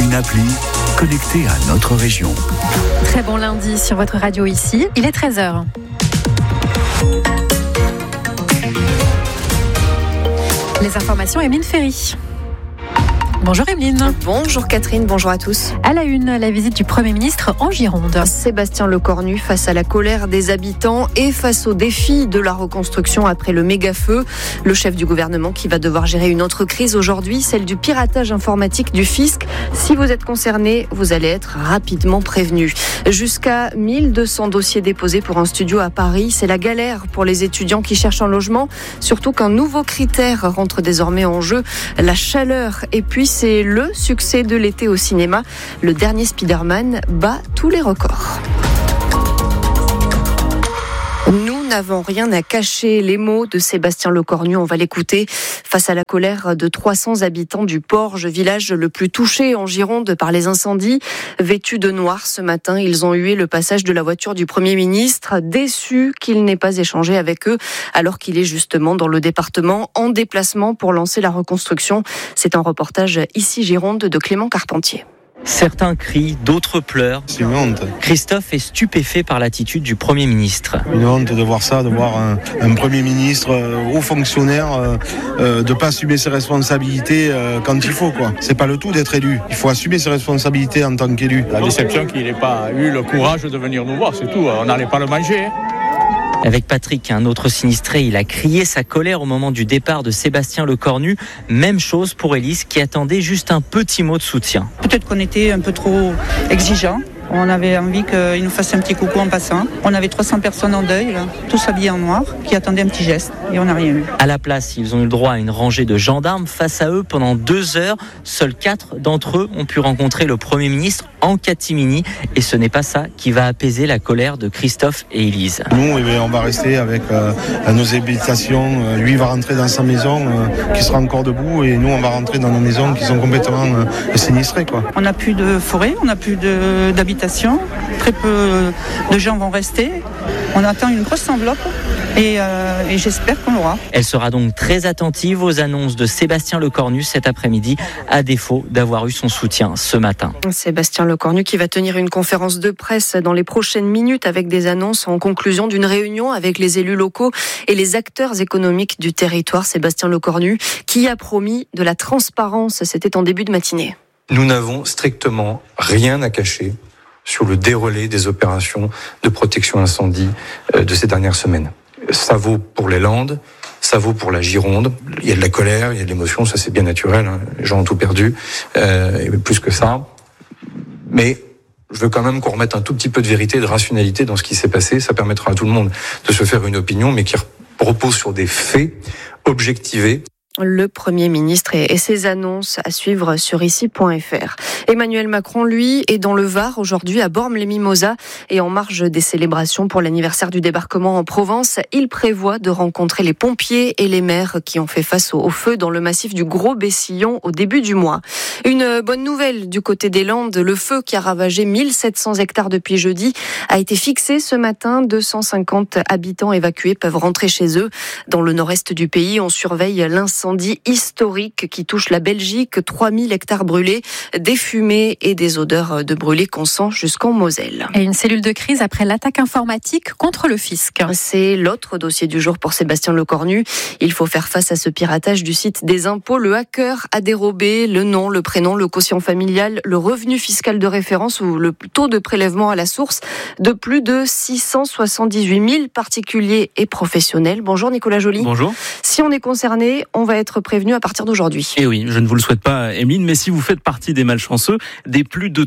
Une appli connectée à notre région. Très bon lundi sur votre radio ici, il est 13h. Les informations, Emeline Ferry. Bonjour Emeline. Bonjour Catherine, bonjour à tous. À la une, la visite du Premier ministre en Gironde. Sébastien Lecornu face à la colère des habitants et face au défi de la reconstruction après le méga-feu. Le chef du gouvernement qui va devoir gérer une autre crise aujourd'hui, celle du piratage informatique du fisc. Si vous êtes concerné, vous allez être rapidement prévenu. Jusqu'à 1200 dossiers déposés pour un studio à Paris. C'est la galère pour les étudiants qui cherchent un logement. Surtout qu'un nouveau critère rentre désormais en jeu, la chaleur. Et puis c'est le succès de l'été au cinéma. Le dernier Spider-Man bat tous les records. Nous n'avons rien à cacher. Les mots de Sébastien Lecornu, on va l'écouter. Face à la colère de 300 habitants du Porge, village le plus touché en Gironde par les incendies. Vêtus de noir ce matin, ils ont hué le passage de la voiture du Premier ministre, déçus qu'il n'ait pas échangé avec eux, alors qu'il est justement dans le département en déplacement pour lancer la reconstruction. C'est un reportage ici Gironde de Clément Carpentier. Certains crient, d'autres pleurent. C'est une honte. Christophe est stupéfait par l'attitude du Premier ministre. Une honte de voir ça, de voir un Premier ministre, haut fonctionnaire, de pas assumer ses responsabilités quand il faut, quoi. C'est pas le tout d'être élu. Il faut assumer ses responsabilités en tant qu'élu. La déception qu'il n'ait pas eu le courage de venir nous voir, c'est tout. On n'allait pas le manger. Avec Patrick, un autre sinistré, il a crié sa colère au moment du départ de Sébastien Lecornu. Même chose pour Élise qui attendait juste un petit mot de soutien. Peut-être qu'on était un peu trop exigeants. On avait envie qu'il nous fasse un petit coucou en passant. On avait 300 personnes en deuil, là, tous habillés en noir, qui attendaient un petit geste, et on n'a rien eu. À la place, ils ont eu le droit à une rangée de gendarmes face à eux pendant 2 heures. Seuls 4 d'entre eux ont pu rencontrer le Premier ministre en catimini. Et ce n'est pas ça qui va apaiser la colère de Christophe et Élise. Nous, on va rester avec nos habitations. Lui va rentrer dans sa maison qui sera encore debout, et nous, on va rentrer dans nos maisons qui sont complètement sinistrées, quoi. On n'a plus de forêt, on n'a plus d'habitation. Très peu de gens vont rester. On attend une grosse enveloppe et j'espère qu'on l'aura. Elle sera donc très attentive aux annonces de Sébastien Lecornu cet après-midi, à défaut d'avoir eu son soutien ce matin. Sébastien Lecornu qui va tenir une conférence de presse dans les prochaines minutes avec des annonces en conclusion d'une réunion avec les élus locaux et les acteurs économiques du territoire. Sébastien Lecornu qui a promis de la transparence, c'était en début de matinée. Nous n'avons strictement rien à cacher sur le déroulé des opérations de protection incendie de ces dernières semaines. Ça vaut pour les Landes, ça vaut pour la Gironde. Il y a de la colère, il y a de l'émotion, ça c'est bien naturel, hein. Les gens ont tout perdu, et plus que ça. Mais je veux quand même qu'on remette un tout petit peu de vérité et de rationalité dans ce qui s'est passé. Ça permettra à tout le monde de se faire une opinion, mais qui repose sur des faits objectivés. Le Premier ministre et ses annonces à suivre sur ici.fr. Emmanuel Macron, lui, est dans le Var aujourd'hui à Bormes-les-Mimosas et en marge des célébrations pour l'anniversaire du débarquement en Provence. Il prévoit de rencontrer les pompiers et les maires qui ont fait face au feu dans le massif du Gros-Bessillon au début du mois. Une bonne nouvelle du côté des Landes, le feu qui a ravagé 1700 hectares depuis jeudi a été fixé ce matin. 250 habitants évacués peuvent rentrer chez eux. Dans le nord-est du pays, on surveille l'incendie historique qui touche la Belgique, 3000 hectares brûlés, des fumées et des odeurs de brûlés qu'on sent jusqu'en Moselle. Et une cellule de crise après l'attaque informatique contre le fisc. C'est l'autre dossier du jour pour Sébastien Lecornu. Il faut faire face à ce piratage du site des impôts. Le hacker a dérobé le nom, le prénom, le quotient familial, le revenu fiscal de référence ou le taux de prélèvement à la source de plus de 678 000 particuliers et professionnels. Bonjour Nicolas Joly. Bonjour. Si on est concerné, on va être prévenu à partir d'aujourd'hui. Et oui, je ne vous le souhaite pas, Emeline, mais si vous faites partie des malchanceux, des plus de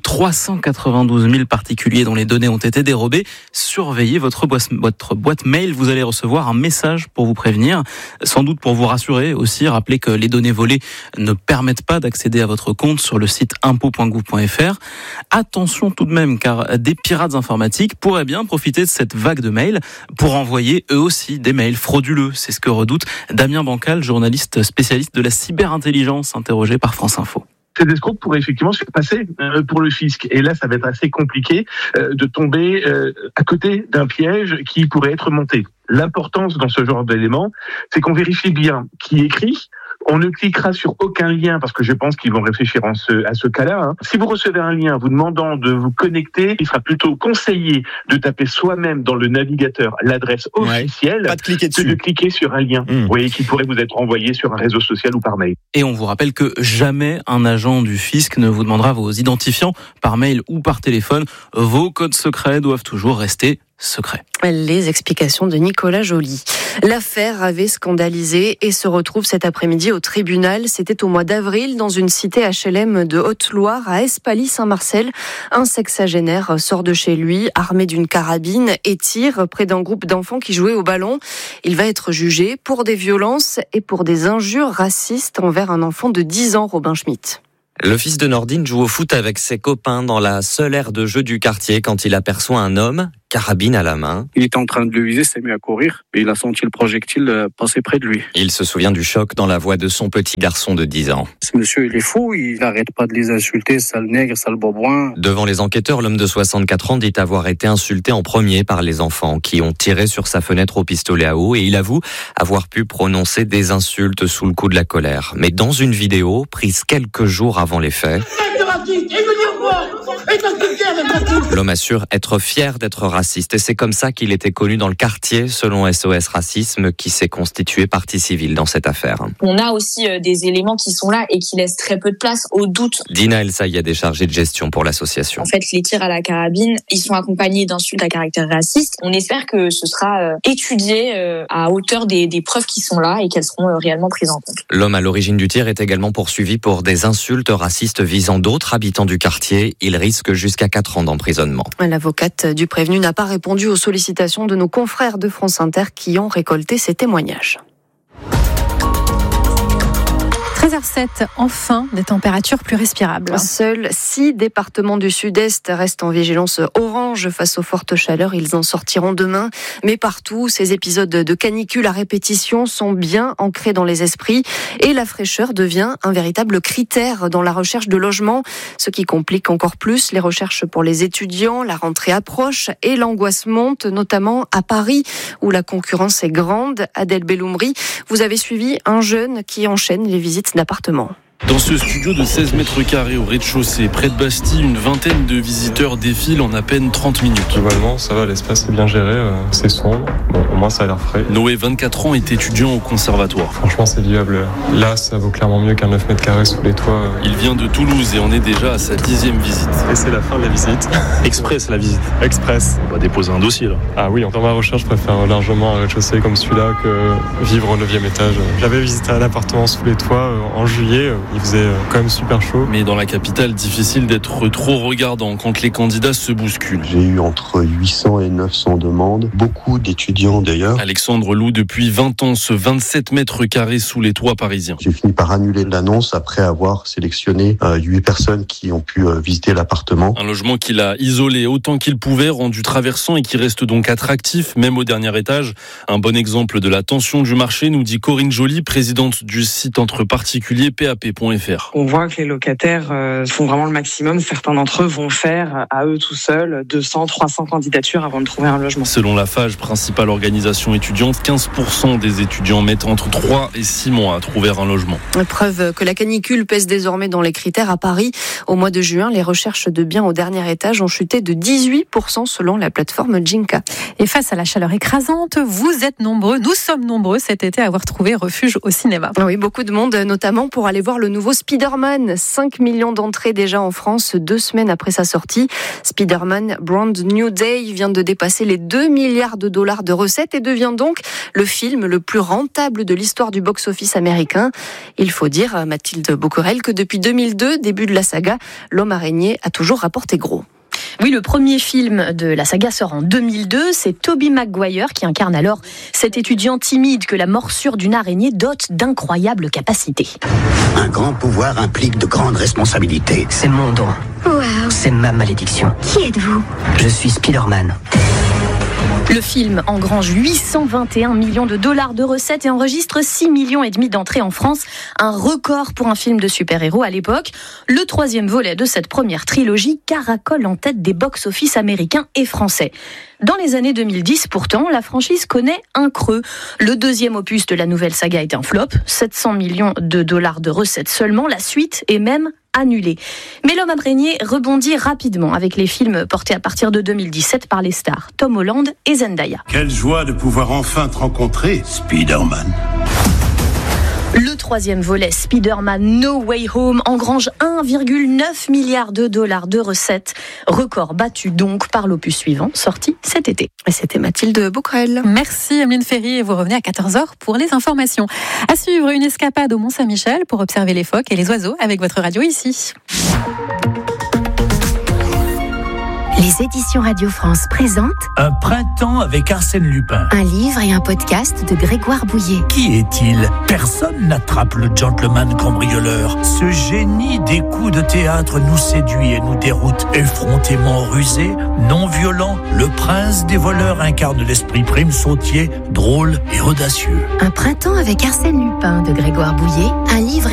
392 000 particuliers dont les données ont été dérobées, surveillez votre boîte mail. Vous allez recevoir un message pour vous prévenir, sans doute pour vous rassurer aussi. Rappelez que les données volées ne permettent pas d'accéder à votre compte sur le site impôts.gouv.fr. Attention tout de même, car des pirates informatiques pourraient bien profiter de cette vague de mails pour envoyer eux aussi des mails frauduleux. C'est ce que redoute Damien Bancal, journaliste spécialiste de la cyberintelligence, interrogé par France Info. Ces escrocs pourraient effectivement se faire passer pour le fisc. Et là, ça va être assez compliqué de tomber à côté d'un piège qui pourrait être monté. L'importance dans ce genre d'éléments, c'est qu'on vérifie bien qui écrit, On ne cliquera sur aucun lien parce que je pense qu'ils vont réfléchir à ce cas-là. Si vous recevez un lien vous demandant de vous connecter, il sera plutôt conseillé de taper soi-même dans le navigateur l'adresse officielle pas de cliquer dessus. que de cliquer sur un lien qui pourrait vous être envoyé sur un réseau social ou par mail. Et on vous rappelle que jamais un agent du fisc ne vous demandera vos identifiants par mail ou par téléphone. Vos codes secrets doivent toujours rester secrets. Les explications de Nicolas Joly. L'affaire avait scandalisé et se retrouve cet après-midi au tribunal. C'était au mois d'avril dans une cité HLM de Haute-Loire à Espaly-Saint-Marcel. Un sexagénaire sort de chez lui armé d'une carabine et tire près d'un groupe d'enfants qui jouaient au ballon. Il va être jugé pour des violences et pour des injures racistes envers un enfant de 10 ans, Robin Schmitt. Le fils de Nordine joue au foot avec ses copains dans la seule aire de jeu du quartier quand il aperçoit un homme, carabine à la main. Il était en train de le viser, s'est mis à courir et il a senti le projectile passer près de lui. Il se souvient du choc dans la voix de son petit garçon de 10 ans. Ce monsieur, il est fou, il n'arrête pas de les insulter, sale nègre, sale bourboin. Devant les enquêteurs, l'homme de 64 ans dit avoir été insulté en premier par les enfants qui ont tiré sur sa fenêtre au pistolet à eau et il avoue avoir pu prononcer des insultes sous le coup de la colère. Mais dans une vidéo prise quelques jours avant les faits, l'homme assure être fier d'être raciste et c'est comme ça qu'il était connu dans le quartier selon SOS Racisme qui s'est constitué partie civile dans cette affaire. On a aussi des éléments qui sont là et qui laissent très peu de place au doute. Dina El Sayed est chargée de gestion pour l'association. En fait, les tirs à la carabine, ils sont accompagnés d'insultes à caractère raciste. On espère que ce sera étudié à hauteur des preuves qui sont là et qu'elles seront réellement prises en compte. L'homme à l'origine du tir est également poursuivi pour des insultes racistes visant d'autres habitants du quartier. Il risque jusqu'à 4 ans d'emprisonnement. L'avocate du prévenu n'a pas répondu aux sollicitations de nos confrères de France Inter qui ont récolté ces témoignages. 13h07, enfin des températures plus respirables. Seuls 6 départements du sud-est restent en vigilance orange face aux fortes chaleurs. Ils en sortiront demain. Mais partout, ces épisodes de canicule à répétition sont bien ancrés dans les esprits. Et la fraîcheur devient un véritable critère dans la recherche de logement. Ce qui complique encore plus les recherches pour les étudiants. La rentrée approche et l'angoisse monte, notamment à Paris, où la concurrence est grande. Adèle Belloumri, vous avez suivi un jeune qui enchaîne les visites d'appartements. Dans ce studio de 16 mètres carrés au rez-de-chaussée, près de Bastille, une vingtaine de visiteurs défilent en à peine 30 minutes. Globalement, ça va, l'espace est bien géré, c'est sombre. Bon, au moins ça a l'air frais. Noé, 24 ans, est étudiant au conservatoire. Franchement, c'est vivable. Là, ça vaut clairement mieux qu'un 9 mètres carrés sous les toits. Il vient de Toulouse et en est déjà à sa 10e visite. Et c'est la fin de la visite. Express, la visite. Express. On va déposer un dossier, là. Ah oui, dans ma recherche, je préfère largement un rez-de-chaussée comme celui-là que vivre au 9e étage. J'avais visité un appartement sous les toits en juillet. Il faisait quand même super chaud. Mais dans la capitale, difficile d'être trop regardant quand les candidats se bousculent. J'ai eu entre 800 et 900 demandes, beaucoup d'étudiants d'ailleurs. Alexandre loue depuis 20 ans ce 27 mètres carrés sous les toits parisiens. J'ai fini par annuler l'annonce après avoir sélectionné 8 personnes qui ont pu visiter l'appartement. Un logement qu'il a isolé autant qu'il pouvait, rendu traversant et qui reste donc attractif, même au dernier étage. Un bon exemple de la tension du marché, nous dit Corinne Joly, présidente du site entre particuliers PAP.fr. On voit que les locataires font vraiment le maximum. Certains d'entre eux vont faire à eux tout seuls 200, 300 candidatures avant de trouver un logement. Selon la FAGE, principale organisation étudiante, 15% des étudiants mettent entre 3 et 6 mois à trouver un logement. Preuve que la canicule pèse désormais dans les critères à Paris. Au mois de juin, les recherches de biens au dernier étage ont chuté de 18% selon la plateforme Jinka. Et face à la chaleur écrasante, vous êtes nombreux, nous sommes nombreux cet été à avoir trouvé refuge au cinéma. Oui, beaucoup de monde, notamment pour aller voir le nouveau Spider-Man. 5 millions d'entrées déjà en France 2 semaines après sa sortie. Spider-Man Brand New Day vient de dépasser les 2 milliards de dollars de recettes et devient donc le film le plus rentable de l'histoire du box-office américain. Il faut dire, Mathilde Boquerel, que depuis 2002, début de la saga, l'homme araignée a toujours rapporté gros. Oui, le premier film de la saga sort en 2002. C'est Tobey Maguire qui incarne alors cet étudiant timide que la morsure d'une araignée dote d'incroyables capacités. Un grand pouvoir implique de grandes responsabilités. C'est mon don. Wow. C'est ma malédiction. Qui êtes-vous ? Je suis Spider-Man. Le film engrange 821 millions de dollars de recettes et enregistre 6,5 millions d'entrées en France. Un record pour un film de super-héros à l'époque. Le 3e volet de cette première trilogie caracole en tête des box-office américains et français. Dans les années 2010, pourtant, la franchise connaît un creux. Le 2e opus de la nouvelle saga est un flop, 700 millions de dollars de recettes seulement. La suite est même annulée. Mais l'homme araignée rebondit rapidement avec les films portés à partir de 2017 par les stars Tom Holland et Zendaya. Quelle joie de pouvoir enfin te rencontrer, Spider-Man. Le 3e volet, Spider-Man No Way Home, engrange 1,9 milliard de dollars de recettes. Record battu donc par l'opus suivant, sorti cet été. Et c'était Mathilde Boquerel. Merci Emeline Ferry et vous revenez à 14h pour les informations. À suivre, une escapade au Mont-Saint-Michel pour observer les phoques et les oiseaux avec votre radio ici. Les éditions Radio France présentent Un printemps avec Arsène Lupin. un livre et un podcast de Grégoire Bouillet. Qui est-il ? Personne n'attrape le gentleman cambrioleur. Ce génie des coups de théâtre nous séduit et nous déroute. Effrontément rusé, non violent, le prince des voleurs incarne l'esprit prime sautier, drôle et audacieux. Un printemps avec Arsène Lupin de Grégoire Bouillet, un livre